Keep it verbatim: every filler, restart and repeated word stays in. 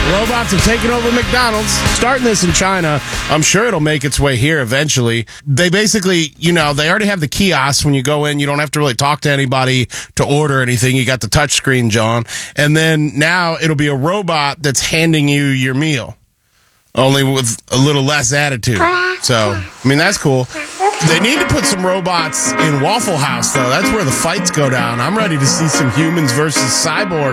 Robots have taken over McDonald's. Starting this in China, I'm sure it'll make its way here eventually. They basically, you know, they already have the kiosks. When you go in, you don't have to really talk to anybody to order anything. You got the touch screen, John. And then now it'll be a robot that's handing you your meal, only with a little less attitude. So, I mean, that's cool. They need to put some robots in Waffle House, though. That's where the fights go down. I'm ready to see some humans versus cyborgs.